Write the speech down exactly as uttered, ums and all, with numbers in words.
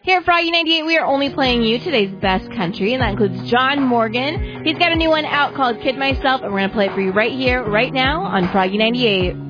Here at Froggy ninety-eight, we are only playing you today's best country, and that includes John Morgan. He's got a new one out called Kid Myself, and we're going to play it for you right here, right now on Froggy ninety-eight.